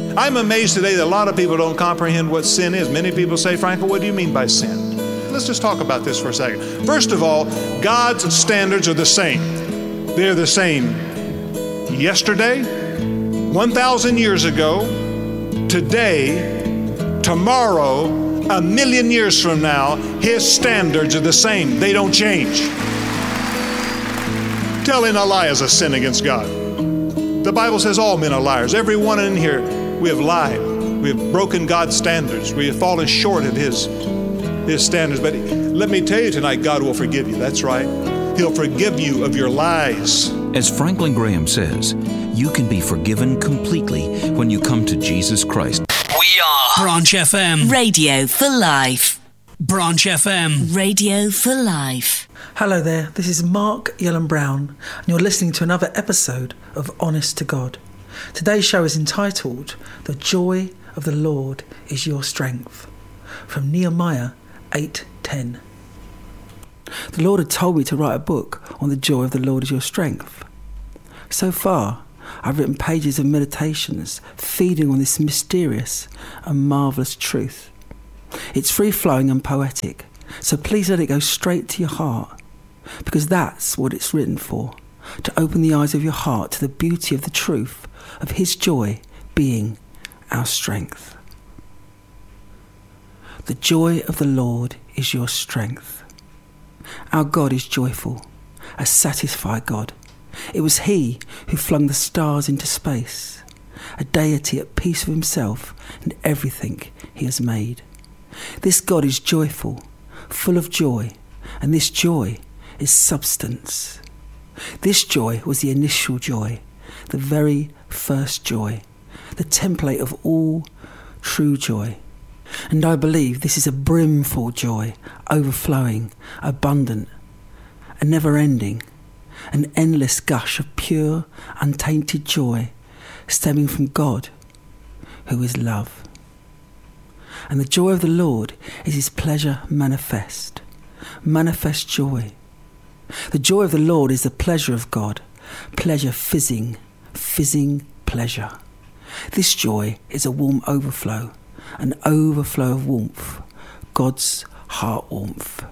I'm amazed today that a lot of people don't comprehend what sin is. Many people say, Frankel, what do you mean by sin? Let's just talk about this for a second. First of all, God's standards are the same. They're the same yesterday, 1,000 years ago, today, tomorrow, 1,000,000 years from now. His standards are the same. They don't change. Telling a lie is a sin against God. The Bible says all men are liars. Every one in here, we have lied. We have broken God's standards. We have fallen short of His standards. But let me tell you tonight, God will forgive you. That's right. He'll forgive you of your lies. As Franklin Graham says, you can be forgiven completely when you come to Jesus Christ. We are Branch FM. Radio for Life. Branch FM. Radio for Life. Hello there, this is Mark Yellen Brown, and you're listening to another episode of Honest to God. Today's show is entitled, The Joy of the Lord is Your Strength, from Nehemiah 8:10. The Lord had told me to write a book on the joy of the Lord is your strength. So far, I've written pages of meditations feeding on this mysterious and marvellous truth. It's free-flowing and poetic, so please let it go straight to your heart, because that's what it's written for, to open the eyes of your heart to the beauty of the truth of His joy being our strength. The joy of the Lord is your strength. Our God is joyful, a satisfied God. It was He who flung the stars into space, a deity at peace with Himself and everything He has made. This God is joyful, full of joy, and this joy is substance. This joy was the initial joy, the very first joy, the template of all true joy. And I believe this is a brimful joy, overflowing, abundant, and never-ending, an endless gush of pure, untainted joy stemming from God, who is love. And the joy of the Lord is His pleasure manifest joy. The joy of the Lord is the pleasure of God, pleasure fizzing pleasure. This joy is a warm overflow, an overflow of warmth, God's heart warmth.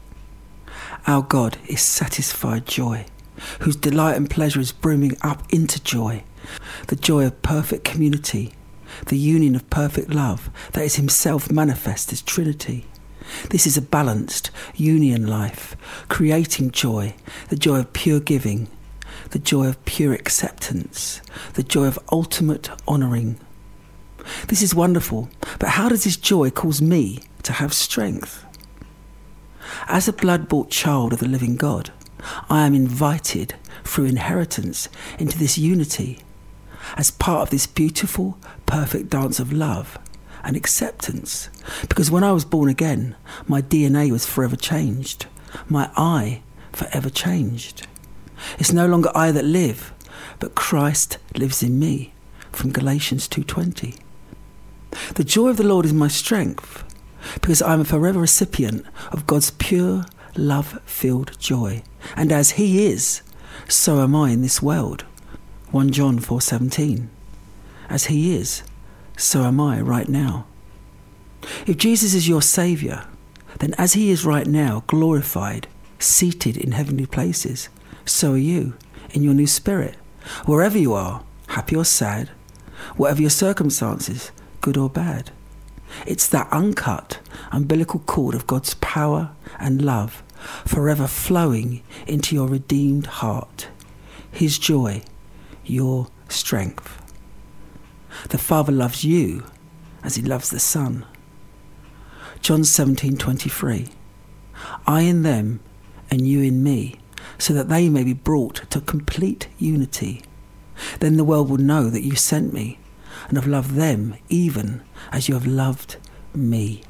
Our God is satisfied joy, whose delight and pleasure is brimming up into joy, the joy of perfect community, the union of perfect love that is Himself manifest as Trinity. This is a balanced union life, creating joy, the joy of pure giving, the joy of pure acceptance, the joy of ultimate honouring. This is wonderful, but how does this joy cause me to have strength? As a blood-bought child of the living God, I am invited through inheritance into this unity, as part of this beautiful, perfect dance of love and acceptance. Because when I was born again, my DNA was forever changed, my I forever changed. It's no longer I that live, but Christ lives in me, from Galatians 2:20. The joy of the Lord is my strength, because I am a forever recipient of God's pure, love-filled joy. And as He is, so am I in this world. 1 John 4:17. As He is, so am I right now. If Jesus is your Saviour, then as He is right now, glorified, seated in heavenly places, so are you in your new spirit. Wherever you are, happy or sad, whatever your circumstances, good or bad. It's that uncut, umbilical cord of God's power and love forever flowing into your redeemed heart. His joy, your strength. The Father loves you as He loves the Son. John 17:23. I in them and you in me, so that they may be brought to complete unity. Then the world will know that you sent me and have loved them even as you have loved me.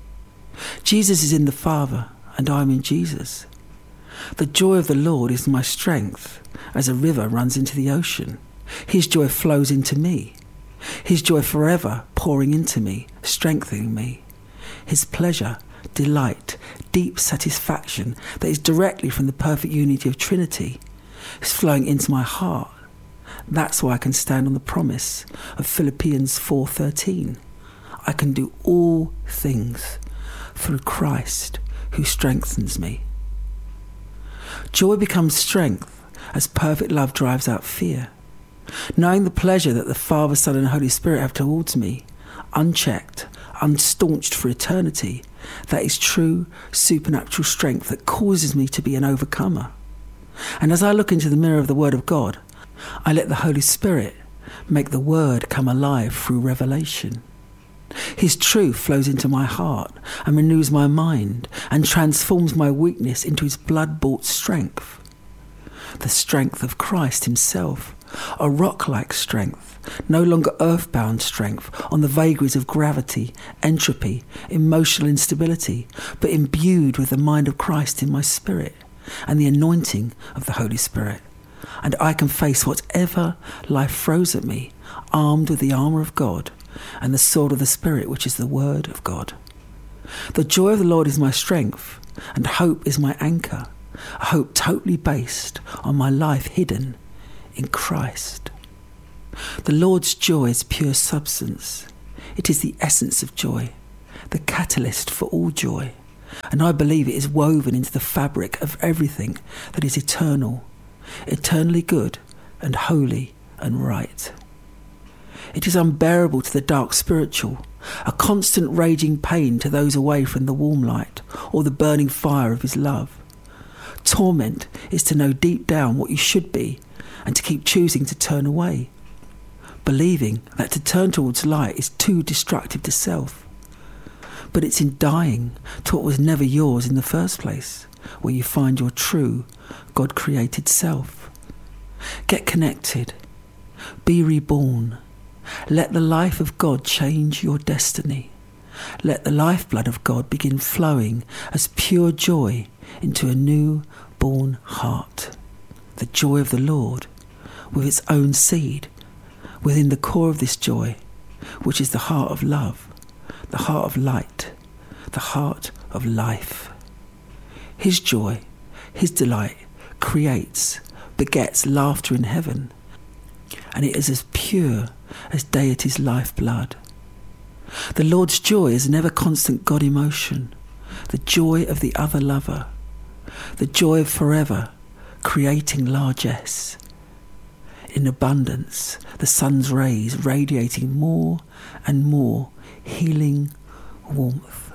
Jesus is in the Father and I am in Jesus. The joy of the Lord is my strength as a river runs into the ocean. His joy flows into me. His joy forever pouring into me, strengthening me. His pleasure, delight, deep satisfaction that is directly from the perfect unity of Trinity is flowing into my heart, That's why I can stand on the promise of Philippians 4:13. I can do all things through Christ who strengthens me. Joy becomes strength as perfect love drives out fear. Knowing the pleasure that the Father, Son and Holy Spirit have towards me, unchecked, unstaunched for eternity, that is true supernatural strength that causes me to be an overcomer. And as I look into the mirror of the Word of God, I let the Holy Spirit make the Word come alive through revelation. His truth flows into my heart and renews my mind and transforms my weakness into his blood-bought strength. The strength of Christ himself, a rock-like strength, no longer earthbound strength on the vagaries of gravity, entropy, emotional instability, but imbued with the mind of Christ in my spirit and the anointing of the Holy Spirit. And I can face whatever life throws at me, armed with the armour of God and the sword of the Spirit, which is the Word of God. The joy of the Lord is my strength, and hope is my anchor, a hope totally based on my life hidden in Christ. The Lord's joy is pure substance. It is the essence of joy, the catalyst for all joy, and I believe it is woven into the fabric of everything that is eternal, eternally good and holy and right. It is unbearable to the dark spiritual, a constant raging pain to those away from the warm light or the burning fire of his love. Torment is to know deep down what you should be and to keep choosing to turn away, believing that to turn towards light is too destructive to self. But it's in dying to what was never yours in the first place where you find your true, God-created self. Get connected. Be reborn. Let the life of God change your destiny. Let the lifeblood of God begin flowing as pure joy into a new-born heart. The joy of the Lord, with its own seed, within the core of this joy, which is the heart of love, the heart of light, the heart of life. His joy, his delight, creates, begets laughter in heaven, and it is as pure as deity's lifeblood. The Lord's joy is an ever-constant God emotion, the joy of the other lover, the joy of forever, creating largesse. In abundance, the sun's rays radiating more and more healing warmth.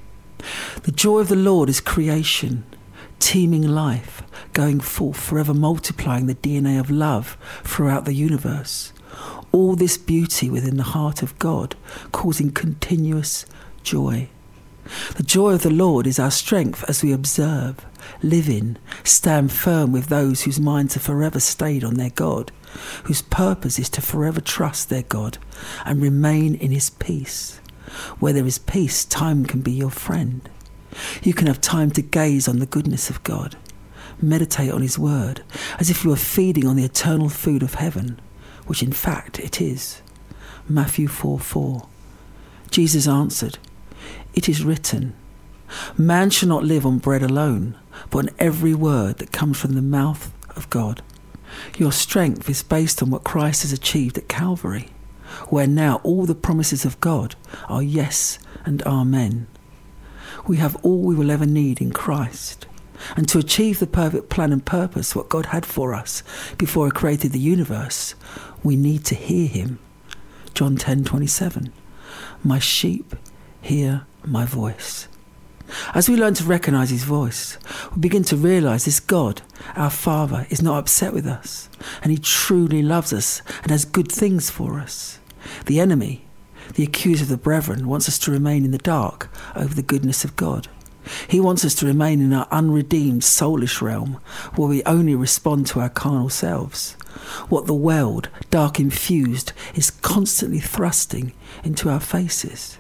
The joy of the Lord is creation, teeming life, going forth, forever multiplying the DNA of love throughout the universe. All this beauty within the heart of God, causing continuous joy. The joy of the Lord is our strength as we observe, live in, stand firm with those whose minds are forever stayed on their God, whose purpose is to forever trust their God and remain in his peace. Where there is peace, time can be your friend. You can have time to gaze on the goodness of God, meditate on his word, as if you were feeding on the eternal food of heaven, which in fact it is. Matthew 4:4. Jesus answered, "It is written, man shall not live on bread alone, but on every word that comes from the mouth of God." Your strength is based on what Christ has achieved at Calvary, where now all the promises of God are yes and amen. We have all we will ever need in Christ. And to achieve the perfect plan and purpose, what God had for us before he created the universe, we need to hear him. John 10:27. My sheep hear my voice. As we learn to recognise his voice, we begin to realise this God, our Father, is not upset with us, and he truly loves us and has good things for us. The enemy, the accuser of the brethren, wants us to remain in the dark over the goodness of God. He wants us to remain in our unredeemed soulish realm, where we only respond to our carnal selves. What the world, dark infused, is constantly thrusting into our faces.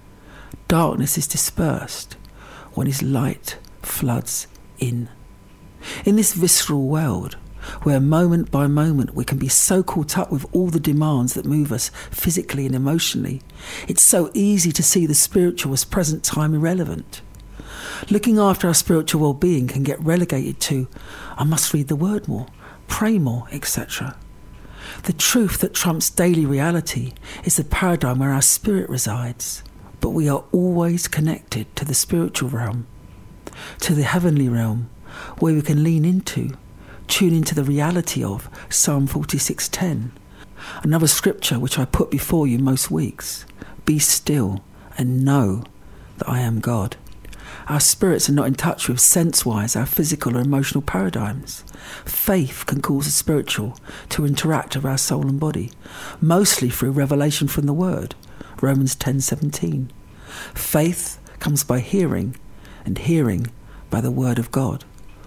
Darkness is dispersed when his light floods in. In this visceral world, where moment by moment we can be so caught up with all the demands that move us physically and emotionally, it's so easy to see the spiritual as present time irrelevant. Looking after our spiritual well-being can get relegated to, I must read the word more, pray more, etc. The truth that trumps daily reality is the paradigm where our spirit resides, but we are always connected to the spiritual realm, to the heavenly realm, where we can lean into, tune into the reality of Psalm 46:10, another scripture which I put before you most weeks. Be still and know that I am God. Our spirits are not in touch with, sense-wise, our physical or emotional paradigms. Faith can cause the spiritual to interact with our soul and body, mostly through revelation from the Word, Romans 10:17. Faith comes by hearing, and hearing by the Word of God.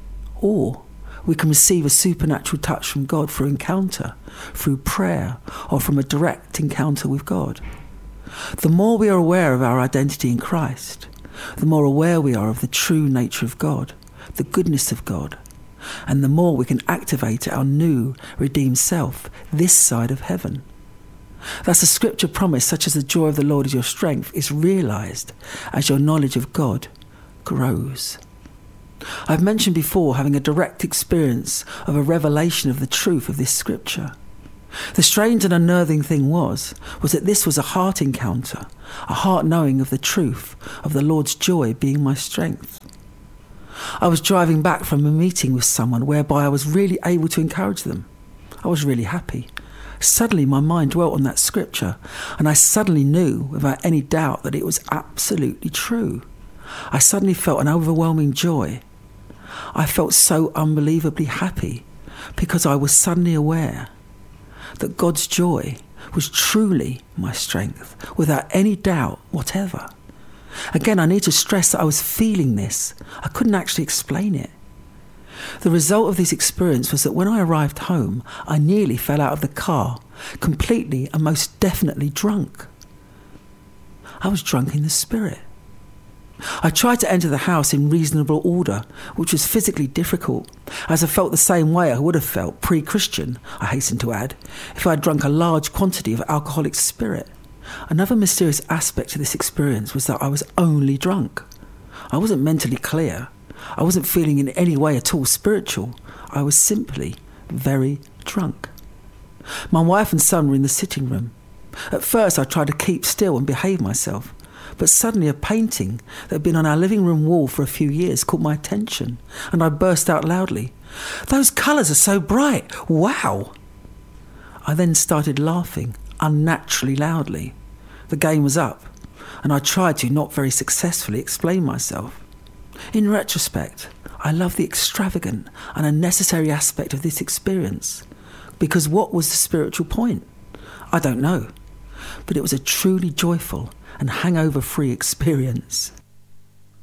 Or we can receive a supernatural touch from God through encounter, through prayer, or from a direct encounter with God. The more we are aware of our identity in Christ, the more aware we are of the true nature of God, the goodness of God, and the more we can activate our new, redeemed self this side of heaven. Thus, a scripture promise such as the joy of the Lord is your strength is realised as your knowledge of God grows. I've mentioned before having a direct experience of a revelation of the truth of this scripture. The strange and unnerving thing was that this was a heart encounter, a heart knowing of the truth of the Lord's joy being my strength. I was driving back from a meeting with someone whereby I was really able to encourage them. I was really happy. Suddenly my mind dwelt on that scripture, and I suddenly knew without any doubt that it was absolutely true. I suddenly felt an overwhelming joy. I felt so unbelievably happy because I was suddenly aware that God's joy was truly my strength, without any doubt whatever. Again, I need to stress that I was feeling this. I couldn't actually explain it. The result of this experience was that when I arrived home, I nearly fell out of the car, completely and most definitely drunk. I was drunk in the spirit. I tried to enter the house in reasonable order, which was physically difficult, as I felt the same way I would have felt pre-Christian, I hasten to add, if I had drunk a large quantity of alcoholic spirit. Another mysterious aspect of this experience was that I was only drunk. I wasn't mentally clear. I wasn't feeling in any way at all spiritual. I was simply very drunk. My wife and son were in the sitting room. At first I tried to keep still and behave myself, but suddenly a painting that had been on our living room wall for a few years caught my attention, and I burst out loudly, "Those colours are so bright! Wow!" I then started laughing unnaturally loudly. The game was up, and I tried to, not very successfully, explain myself. In retrospect, I love the extravagant and unnecessary aspect of this experience, because what was the spiritual point? I don't know, but it was a truly joyful and hangover-free experience.